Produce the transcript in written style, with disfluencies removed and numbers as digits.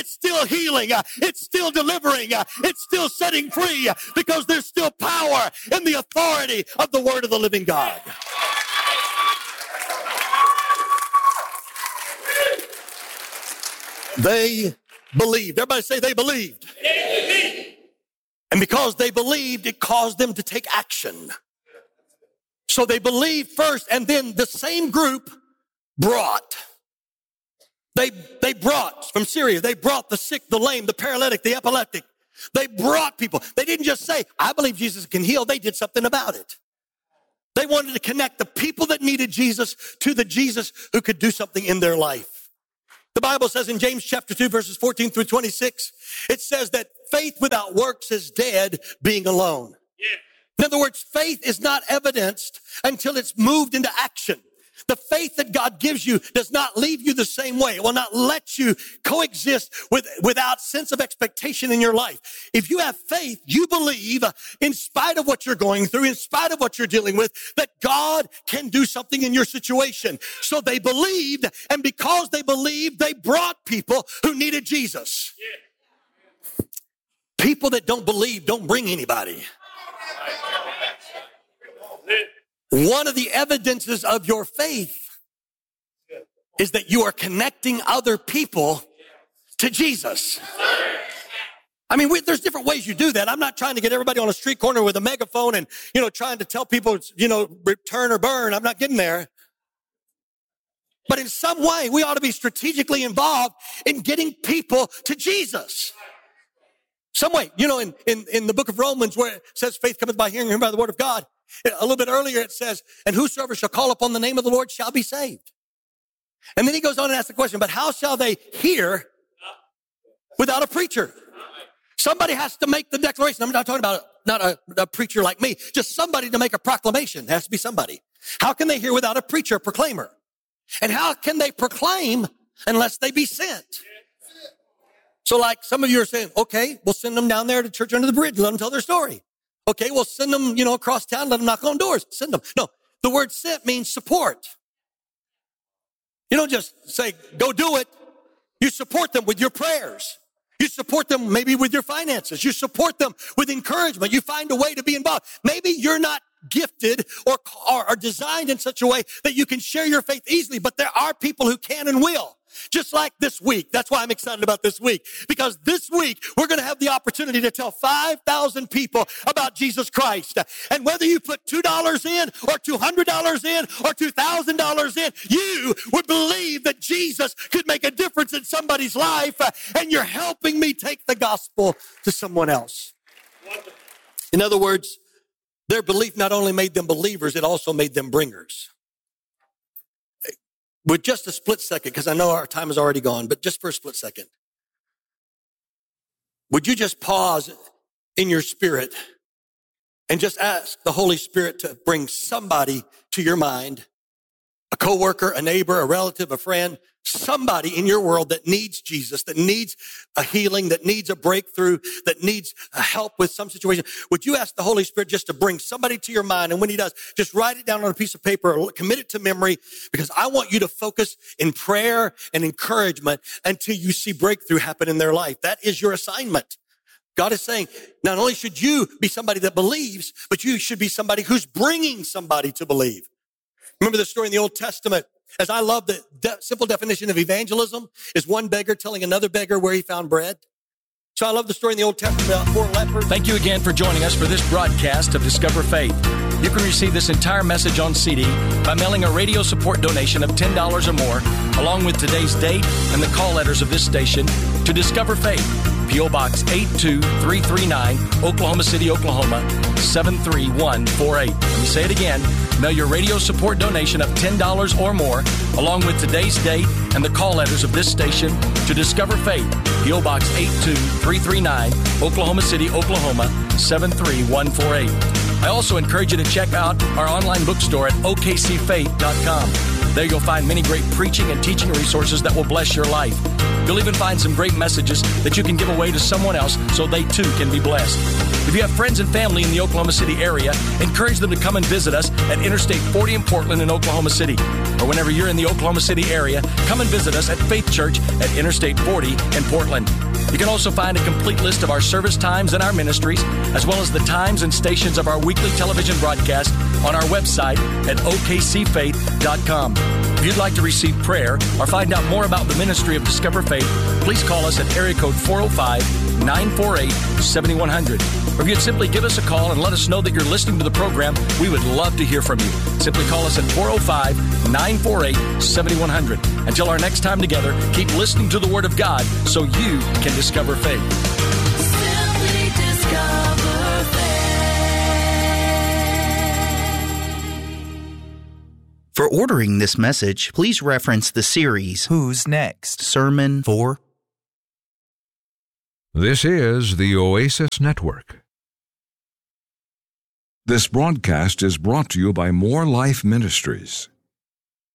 It's still healing. It's still delivering. It's still setting free because there's still power in the authority of the word of the living God. They believed. Everybody say they believed. And because they believed, it caused them to take action. So they believed first, and then the same group brought. They brought from Syria. They brought the sick, the lame, the paralytic, the epileptic. They brought people. They didn't just say, I believe Jesus can heal. They did something about it. They wanted to connect the people that needed Jesus to the Jesus who could do something in their life. The Bible says in James chapter 2, verses 14 through 26, it says that faith without works is dead, being alone. Yeah. In other words, faith is not evidenced until it's moved into action. The faith that God gives you does not leave you the same way. It will not let you coexist without sense of expectation in your life. If you have faith, you believe, in spite of what you're going through, in spite of what you're dealing with, that God can do something in your situation. So they believed, and because they believed, they brought people who needed Jesus. People that don't believe don't bring anybody. One of the evidences of your faith is that you are connecting other people to Jesus. I mean, there's different ways you do that. I'm not trying to get everybody on a street corner with a megaphone and, trying to tell people, return or burn. I'm not getting there. But in some way, we ought to be strategically involved in getting people to Jesus. Some way, in the book of Romans where it says faith cometh by hearing by the word of God. A little bit earlier it says, and whosoever shall call upon the name of the Lord shall be saved. And then he goes on and asks the question, but how shall they hear without a preacher? Somebody has to make the declaration. I'm not talking about not a preacher like me, just somebody to make a proclamation. There has to be somebody. How can they hear without a preacher, a proclaimer? And how can they proclaim unless they be sent? So like some of you are saying, okay, we'll send them down there to church under the bridge, let them tell their story. Okay, we'll send them, across town, let them knock on doors, send them. No, the word sent means support. You don't just say, go do it. You support them with your prayers. You support them maybe with your finances. You support them with encouragement. You find a way to be involved. Maybe you're not gifted or designed in such a way that you can share your faith easily, but there are people who can and will. Just like this week. That's why I'm excited about this week. Because this week, we're going to have the opportunity to tell 5,000 people about Jesus Christ. And whether you put $2 in or $200 in or $2,000 in, you would believe that Jesus could make a difference in somebody's life. And you're helping me take the gospel to someone else. In other words, their belief not only made them believers, it also made them bringers. With just a split second, because I know our time is already gone, but just for a split second, would you just pause in your spirit and just ask the Holy Spirit to bring somebody to your mind, a coworker, a neighbor, a relative, a friend, somebody in your world that needs Jesus, that needs a healing, that needs a breakthrough, that needs a help with some situation. Would you ask the Holy Spirit just to bring somebody to your mind? And when he does, just write it down on a piece of paper or commit it to memory, because I want you to focus in prayer and encouragement until you see breakthrough happen in their life. That is your assignment. God is saying, not only should you be somebody that believes, but you should be somebody who's bringing somebody to believe. Remember the story in the Old Testament? As I love the simple definition of evangelism is one beggar telling another beggar where he found bread. So I love the story in the Old Testament about 4 lepers. Thank you again for joining us for this broadcast of Discover Faith. You can receive this entire message on CD by mailing a radio support donation of $10 or more, along with today's date and the call letters of this station to Discover Faith, P.O. Box 82339, Oklahoma City, Oklahoma, 73148. Let me say it again. Mail your radio support donation of $10 or more, along with today's date and the call letters of this station to Discover Faith, P.O. Box 82339, Oklahoma City, Oklahoma, 73148. I also encourage you to check out our online bookstore at okcfaith.com. There you'll find many great preaching and teaching resources that will bless your life. You'll even find some great messages that you can give away to someone else so they too can be blessed. If you have friends and family in the Oklahoma City area, encourage them to come and visit us at Interstate 40 in Portland in Oklahoma City. Or whenever you're in the Oklahoma City area, come and visit us at Faith Church at Interstate 40 in Portland. You can also find a complete list of our service times and our ministries, as well as the times and stations of our weekly television broadcast on our website at okcfaith.com. If you'd like to receive prayer or find out more about the ministry of Discover Faith, please call us at area code 405-948-7100. Or if you'd simply give us a call and let us know that you're listening to the program, we would love to hear from you. Simply call us at 405-948-7100. Until our next time together, keep listening to the Word of God so you can discover faith. Simply discover faith. For ordering this message, please reference the series Who's Next? Sermon 4. This is the Oasis Network. This broadcast is brought to you by More Life Ministries.